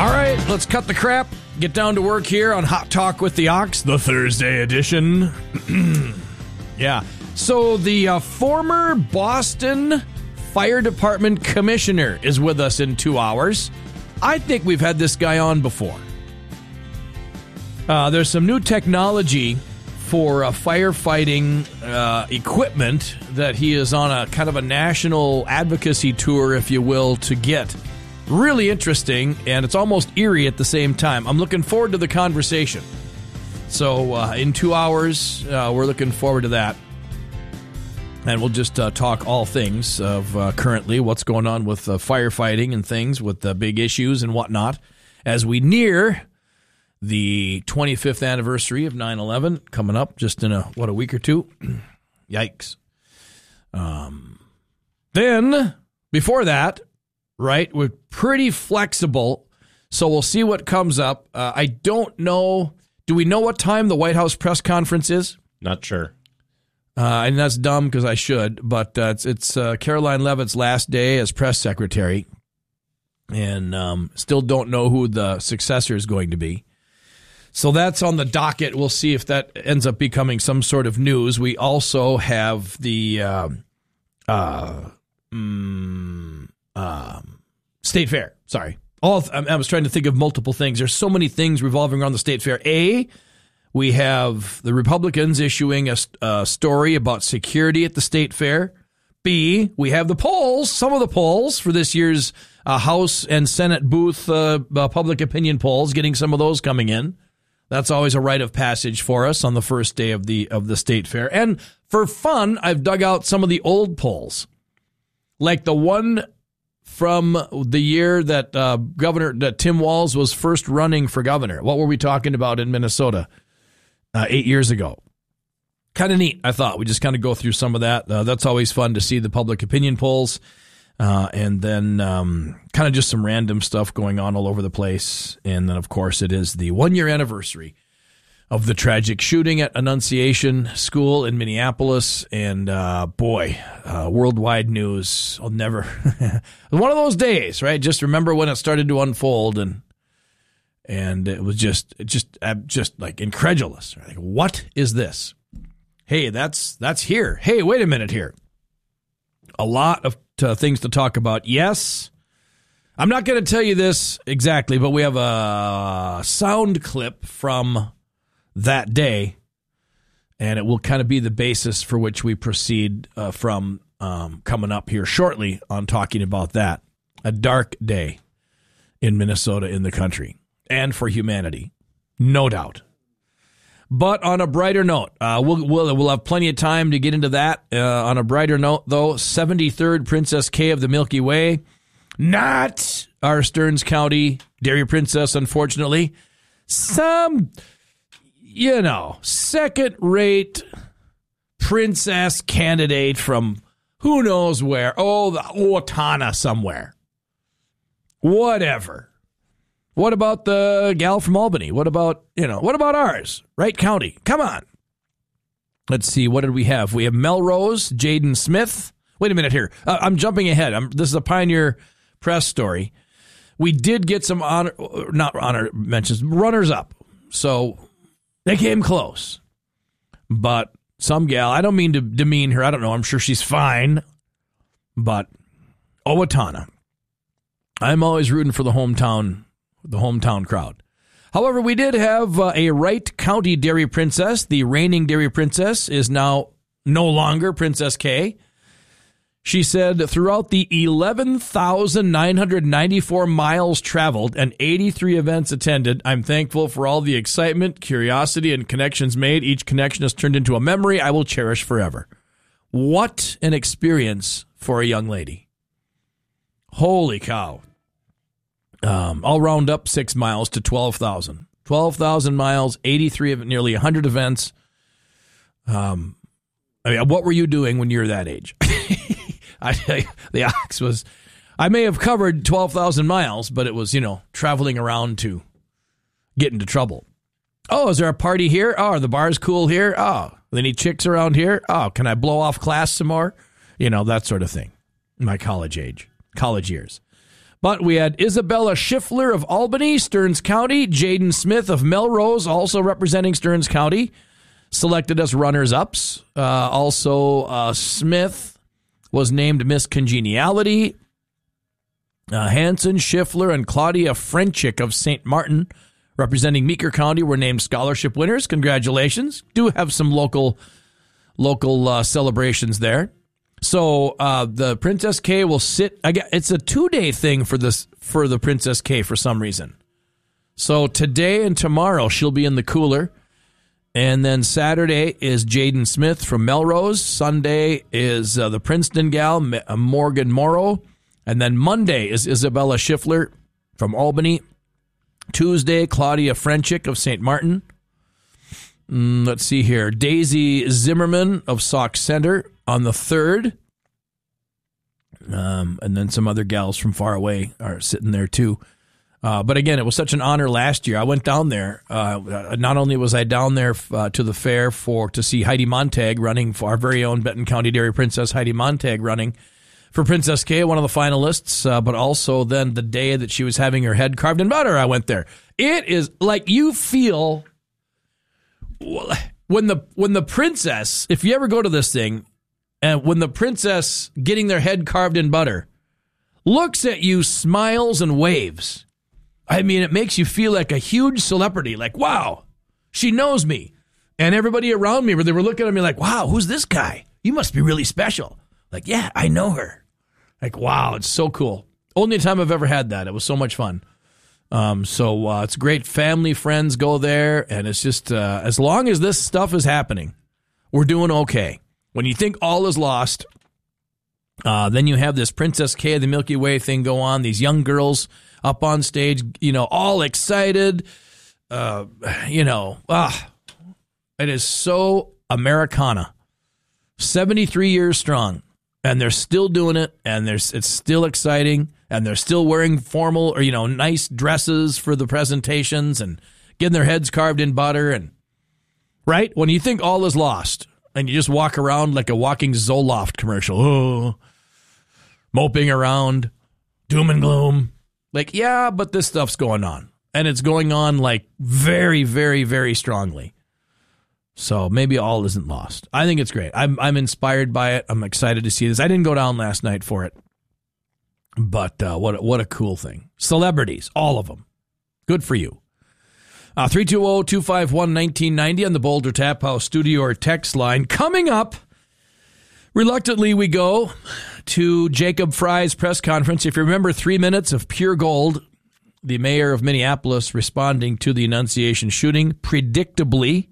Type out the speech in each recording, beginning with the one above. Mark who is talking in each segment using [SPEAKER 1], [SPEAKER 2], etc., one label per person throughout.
[SPEAKER 1] All right, let's cut the crap. Get down to work here on Hot Talk with the Ox, the Thursday edition. Yeah. So the former Boston Fire Department commissioner is with us in 2 hours. I think we've had this guy on before. There's some new technology for firefighting equipment that he is on a kind of a national advocacy tour, if you will, to get. Really interesting, and it's almost eerie at the same time. I'm looking forward to the conversation. So in 2 hours, we're looking forward to that. And we'll just talk all things of currently what's going on with firefighting and things with the big issues and whatnot as we near the 25th anniversary of 9/11 coming up just in a week or two. Yikes. Then, before that, right, we're pretty flexible, so we'll see what comes up. I don't know. Do we know what time the White House press conference is?
[SPEAKER 2] Not sure.
[SPEAKER 1] And that's dumb because I should, but it's Caroline Leavitt's last day as press secretary, and still don't know who the successor is going to be. So that's on the docket. We'll see if that ends up becoming some sort of news. We also have the State Fair. Sorry. I was trying to think of multiple things. There's so many things revolving around the State Fair. We have the Republicans issuing a story about security at the State Fair. B, we have the polls, some of the polls for this year's House and Senate booth public opinion polls, getting some of those coming in. That's always a rite of passage for us on the first day of the State Fair. And for fun, I've dug out some of the old polls, like the one from the year that that Tim Walz was first running for governor. What were we talking about in Minnesota 8 years ago? Kind of neat, I thought. We just kind of go through some of that. That's always fun to see the public opinion polls. And then kind of just some random stuff going on all over the place. And then, of course, it is the 1-year anniversary of the tragic shooting at Annunciation School in Minneapolis. And worldwide news. I'll never one of those days, right? Just remember when it started to unfold, and it was just like incredulous. Like, what is this? Hey, that's here. Hey, wait a minute here. A lot of things to talk about. Yes, I'm not going to tell you this exactly, but we have a sound clip from that day, and it will kind of be the basis for which we proceed from coming up here shortly on talking about that. A dark day in Minnesota, in the country, and for humanity, no doubt. But on a brighter note, we'll have plenty of time to get into that. On a brighter note, though, 73rd Princess K of the Milky Way, not our Stearns County Dairy Princess, unfortunately. Some, second-rate princess candidate from who knows where. Oh, the Owatonna somewhere. Whatever. What about the gal from Albany? What about ours? Wright County. Come on. Let's see. What did we have? We have Melrose, Jaden Smith. Wait a minute here. I'm jumping ahead. This is a Pioneer Press story. We did get some not honor mentions, runners up. So they came close. But some gal, I don't mean to demean her. I don't know. I'm sure she's fine. But Owatonna. I'm always rooting for the hometown crowd. However, we did have a Wright County Dairy Princess. The reigning Dairy Princess is now no longer Princess K. She said, throughout the 11,994 miles traveled and 83 events attended, I'm thankful for all the excitement, curiosity, and connections made. Each connection has turned into a memory I will cherish forever. What an experience for a young lady. Holy cow. I'll round up 6 miles to 12,000. 12,000 miles, 83 of nearly 100 events. What were you doing when you were that age? I tell you, the Ox was, I may have covered 12,000 miles, but it was, traveling around to get into trouble. Oh, is there a party here? Oh, are the bars cool here? Oh, are there any chicks around here? Oh, can I blow off class some more? That sort of thing. My college years. But we had Isabella Schiffler of Albany, Stearns County, Jaden Smith of Melrose, also representing Stearns County, selected as runners-ups. Also, Smith was named Miss Congeniality. Hanson, Schiffler, and Claudia Frenchick of St. Martin, representing Meeker County, were named scholarship winners. Congratulations. Do have some local celebrations there. So the Princess K will sit. It's a 2-day thing for the Princess K for some reason. So today and tomorrow she'll be in the cooler, and then Saturday is Jaden Smith from Melrose. Sunday is the Princeton gal Morgan Morrow, and then Monday is Isabella Schiffler from Albany. Tuesday, Claudia Frenchick of St. Martin. Let's see here. Daisy Zimmerman of Sauk Center on the 3rd. And then some other gals from far away are sitting there too. But again, it was such an honor last year. I went down there. Not only was I down there to the fair to see Heidi Montag running for our very own Benton County Dairy Princess, Heidi Montag running for Princess K, one of the finalists, but also then the day that she was having her head carved in butter, I went there. It is like you feel when the princess, if you ever go to this thing, and when the princess getting their head carved in butter looks at you, smiles, and waves, I mean, it makes you feel like a huge celebrity, like, wow, she knows me. And everybody around me, they were looking at me like, wow, who's this guy? You must be really special. Like, yeah, I know her. Like, wow, it's so cool. Only time I've ever had that. It was so much fun. So it's great. Family, friends go there, and it's just as long as this stuff is happening, we're doing okay. When you think all is lost, then you have this Princess K, the Milky Way thing go on, these young girls up on stage, all excited. It is so Americana. 73 years strong. And they're still doing it, and it's still exciting, and they're still wearing formal or, nice dresses for the presentations and getting their heads carved in butter. And right? When you think all is lost and you just walk around like a walking Zoloft commercial, moping around, doom and gloom. Like, yeah, but this stuff's going on, and it's going on like very, very, very strongly. So maybe all isn't lost. I think it's great. I'm inspired by it. I'm excited to see this. I didn't go down last night for it, but what a cool thing. Celebrities, all of them. Good for you. 320-251-1990 on the Boulder Tap House studio or text line. Coming up, reluctantly we go to Jacob Fry's press conference. If you remember 3 minutes of pure gold, the mayor of Minneapolis responding to the Annunciation shooting, predictably.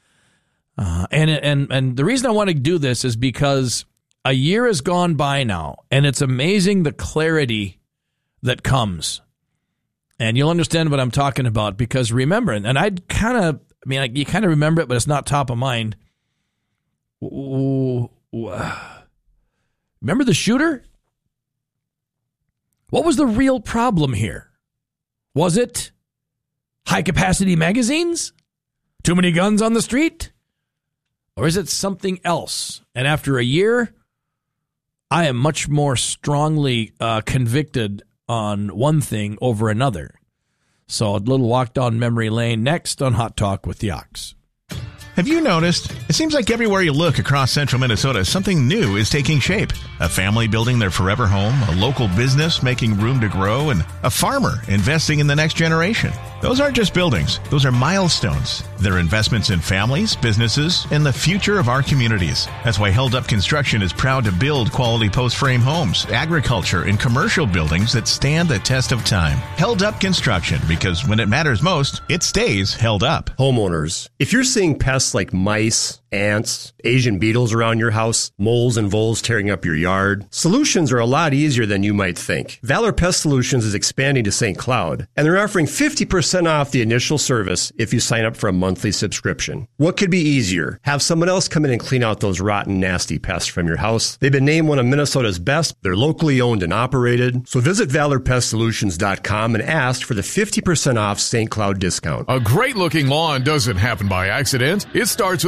[SPEAKER 1] And the reason I want to do this is because a year has gone by now, and it's amazing the clarity that comes. And you'll understand what I'm talking about, because remember, and you kind of remember it, but it's not top of mind. Remember the shooter? What was the real problem here? Was it high-capacity magazines? Too many guns on the street? Or is it something else? And after a year, I am much more strongly convicted on one thing over another. So a little walk down memory lane next on Hot Talk with the Ox.
[SPEAKER 2] Have you noticed? It seems like everywhere you look across central Minnesota, something new is taking shape. A family building their forever home, a local business making room to grow, and a farmer investing in the next generation. Those aren't just buildings. Those are milestones. They're investments in families, businesses, and the future of our communities. That's why Held Up Construction is proud to build quality post-frame homes, agriculture, and commercial buildings that stand the test of time. Held Up Construction, because when it matters most, it stays held up.
[SPEAKER 3] Homeowners, if you're seeing pests like mice, ants, Asian beetles around your house, moles and voles tearing up your yard, solutions are a lot easier than you might think. Valor Pest Solutions is expanding to St. Cloud, and they're offering 50% off the initial service if you sign up for a monthly subscription. What could be easier? Have someone else come in and clean out those rotten, nasty pests from your house. They've been named one of Minnesota's best. They're locally owned and operated. So visit ValorPestSolutions.com and ask for the 50% off St. Cloud discount.
[SPEAKER 4] A great-looking lawn doesn't happen by accident. It starts with the right mower.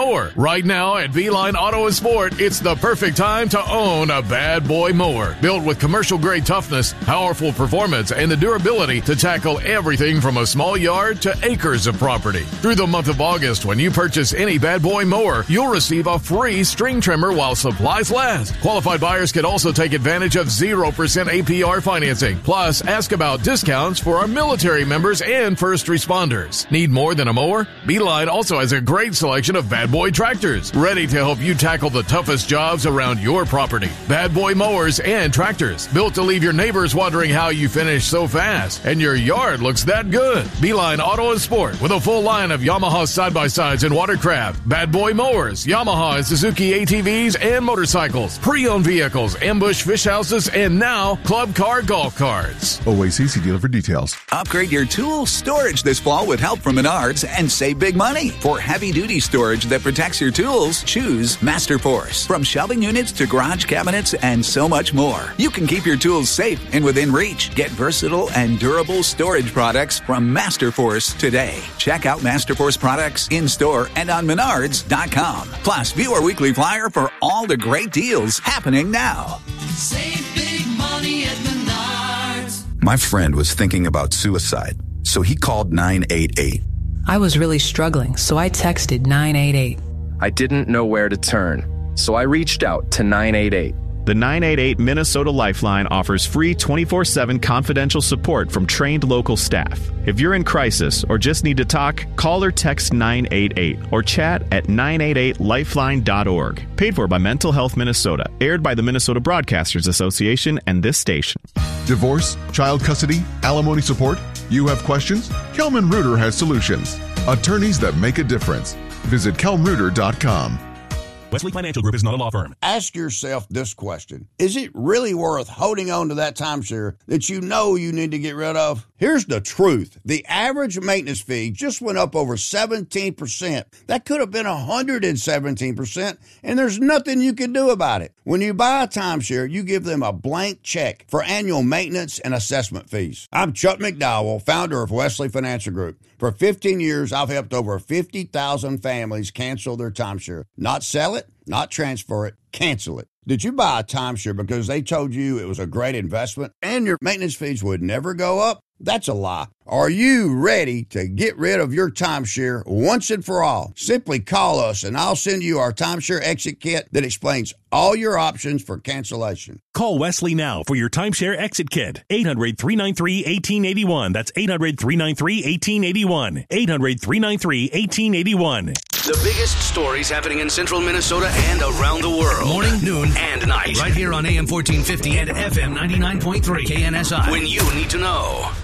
[SPEAKER 4] mower. Right now at Beeline Auto and Sport, it's the perfect time to own a bad boy mower. Built with commercial-grade toughness, powerful performance, and the durability to tackle everything from a small yard to acres of property. Through the month of August, when you purchase any bad boy mower, you'll receive a free string trimmer while supplies last. Qualified buyers can also take advantage of 0% APR financing. Plus, ask about discounts for our military members and first responders. Need more than a mower? Beeline also has a great selection of bad boy tractors, ready to help you tackle the toughest jobs around your property. Bad boy mowers and tractors, built to leave your neighbors wondering how you finish so fast, and your yard looks that good. Beeline Auto and Sport, with a full line of Yamaha side-by-sides and watercraft, bad boy mowers, Yamaha and Suzuki ATVs and motorcycles, pre-owned vehicles, ambush fish houses, and now club car golf carts.
[SPEAKER 5] OACC dealer for details.
[SPEAKER 6] Upgrade your tool storage this fall with help from Menards and save big money. For heavy-duty storage that protects your tools, choose MasterForce. From shelving units to garage cabinets and so much more, you can keep your tools safe and within reach. Get versatile and durable storage products from MasterForce today. Check out MasterForce products in-store and on Menards.com. Plus, view our weekly flyer for all the great deals happening now.
[SPEAKER 7] Save big money at Menards.
[SPEAKER 8] My friend was thinking about suicide, so he called 988.
[SPEAKER 9] I was really struggling, so I texted 988.
[SPEAKER 10] I didn't know where to turn, so I reached out to 988.
[SPEAKER 11] The 988 Minnesota Lifeline offers free 24/7 confidential support from trained local staff. If you're in crisis or just need to talk, call or text 988 or chat at 988lifeline.org. Paid for by Mental Health Minnesota. Aired by the Minnesota Broadcasters Association and this station.
[SPEAKER 5] Divorce, child custody, alimony support? You have questions? Kelman Reuter has solutions. Attorneys that make a difference. Visit kelmreuter.com.
[SPEAKER 12] Wesley Financial Group is not a law firm.
[SPEAKER 13] Ask yourself this question. Is it really worth holding on to that timeshare that you know you need to get rid of? Here's the truth. The average maintenance fee just went up over 17%. That could have been 117%, and there's nothing you can do about it. When you buy a timeshare, you give them a blank check for annual maintenance and assessment fees. I'm Chuck McDowell, founder of Wesley Financial Group. For 15 years, I've helped over 50,000 families cancel their timeshare. Not sell it, not transfer it, cancel it. Did you buy a timeshare because they told you it was a great investment and your maintenance fees would never go up? That's a lie. Are you ready to get rid of your timeshare once and for all? Simply call us and I'll send you our timeshare exit kit that explains all your options for cancellation.
[SPEAKER 12] Call Wesley now for your timeshare exit kit. 800-393-1881. That's 800-393-1881. 800-393-1881.
[SPEAKER 14] The biggest stories happening in central Minnesota and around the world. Morning, noon, and night. Right here on AM 1450 and FM 99.3 KNSI. When you need to know.